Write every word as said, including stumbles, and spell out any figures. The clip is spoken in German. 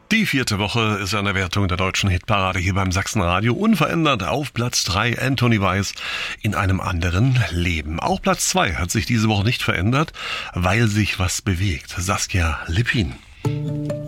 Die vierte Woche ist an der Wertung der deutschen Hitparade hier beim Sachsenradio unverändert auf Platz drei Anthony Weiss in einem anderen Leben. Auch Platz zwei hat sich diese Woche nicht verändert, weil sich was bewegt. Saskia Lippin.